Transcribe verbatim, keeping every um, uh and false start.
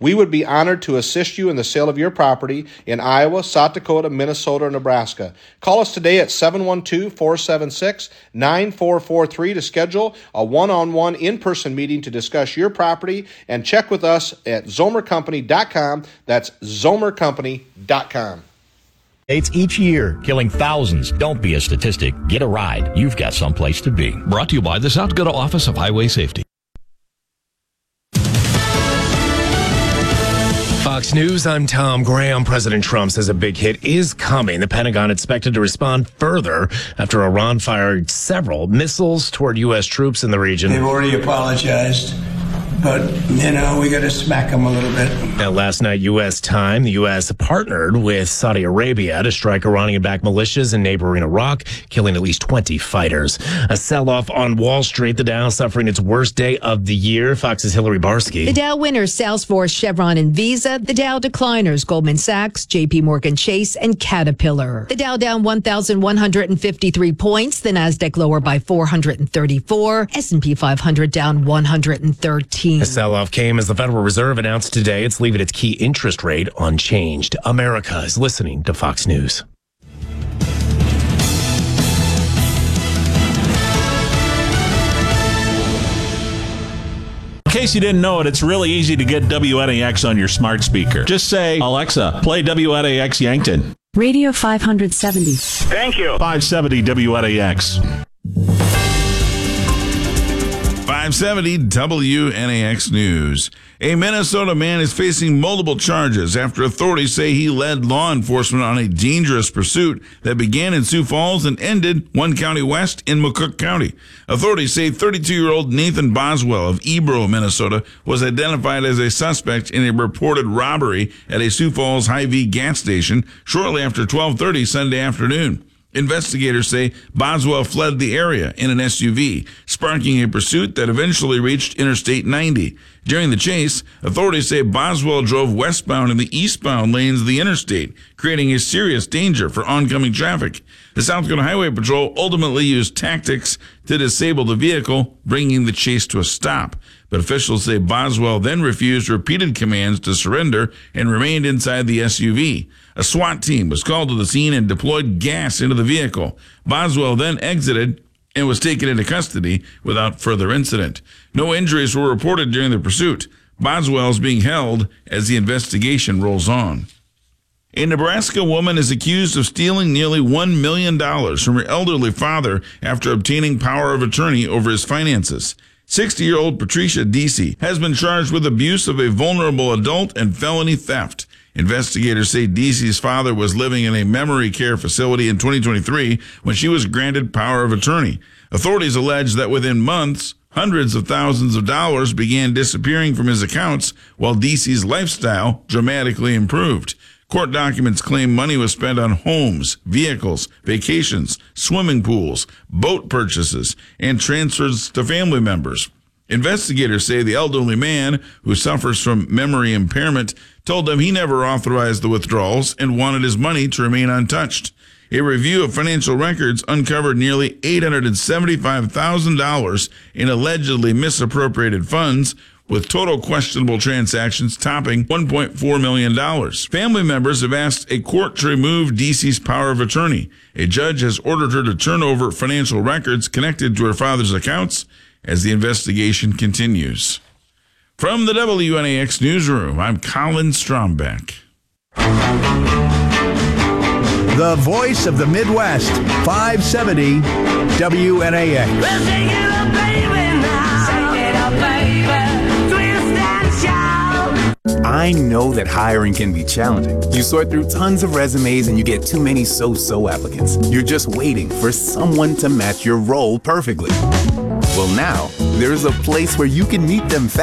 We would be honored to assist you in the sale of your property in Iowa, South Dakota, Minnesota, or Nebraska. Call us today at seven one two, four seven six, nine four four three to schedule a one-on-one in-person meeting to discuss your property, and check with us at zomer company dot com. That's zomer company dot com. It's each year, killing thousands. Don't be a statistic. Get a ride. You've got someplace to be. Brought to you by the South Dakota Office of Highway Safety. Fox News, I'm Tom Graham. President Trump says a big hit is coming. The Pentagon expected to respond further after Iran fired several missiles toward U S troops in the region. They've already apologized, but, you know, we got to smack them a little bit. Now, last night, U S time, the U S partnered with Saudi Arabia to strike Iranian-backed militias in neighboring Iraq, killing at least twenty fighters. A sell-off on Wall Street, the Dow suffering its worst day of the year. Fox's Hillary Barsky. The Dow winners, Salesforce, Chevron, and Visa. The Dow decliners, Goldman Sachs, J P Morgan Chase, and Caterpillar. The Dow down one thousand one hundred fifty-three points. The Nasdaq lower by four hundred thirty-four. S and P five hundred down one hundred thirteen. The sell-off came as the Federal Reserve announced today it's leaving its key interest rate unchanged. America is listening to Fox News. In case you didn't know it, it's really easy to get W N A X on your smart speaker. Just say, Alexa, play W N A X Yankton. Radio five seventy. Thank you. five seventy W N A X. five seventy W N A X News. A Minnesota man is facing multiple charges after authorities say he led law enforcement on a dangerous pursuit that began in Sioux Falls and ended one county west in McCook County. Authorities say thirty-two-year-old Nathan Boswell of Ebro, Minnesota, was identified as a suspect in a reported robbery at a Sioux Falls Hy-Vee gas station shortly after twelve thirty Sunday afternoon. Investigators say Boswell fled the area in an S U V, sparking a pursuit that eventually reached Interstate ninety. During the chase, authorities say Boswell drove westbound in the eastbound lanes of the interstate, creating a serious danger for oncoming traffic. The South Dakota Highway Patrol ultimately used tactics to disable the vehicle, bringing the chase to a stop. But officials say Boswell then refused repeated commands to surrender and remained inside the S U V. A SWAT team was called to the scene and deployed gas into the vehicle. Boswell then exited and was taken into custody without further incident. No injuries were reported during the pursuit. Boswell is being held as the investigation rolls on. A Nebraska woman is accused of stealing nearly one million dollars from her elderly father after obtaining power of attorney over his finances. sixty-year-old Patricia Deasy has been charged with abuse of a vulnerable adult and felony theft. Investigators say Deasy's father was living in a memory care facility in twenty twenty-three when she was granted power of attorney. Authorities allege that within months, hundreds of thousands of dollars began disappearing from his accounts while Deasy's lifestyle dramatically improved. Court documents claim money was spent on homes, vehicles, vacations, swimming pools, boat purchases, and transfers to family members. Investigators say the elderly man, who suffers from memory impairment, told them he never authorized the withdrawals and wanted his money to remain untouched. A review of financial records uncovered nearly eight hundred seventy-five thousand dollars in allegedly misappropriated funds, with total questionable transactions topping one point four million dollars. Family members have asked a court to remove Deasy's power of attorney. A judge has ordered her to turn over financial records connected to her father's accounts as the investigation continues. From the W N A X Newsroom, I'm Colin Strombeck. The voice of the Midwest, five seventy W N A X. Well, sing it up, baby, now. Sing it up, baby. Twist and shout. I know that hiring can be challenging. You sort through tons of resumes and you get too many so-so applicants. You're just waiting for someone to match your role perfectly. Well, now, there's a place where you can meet them fast.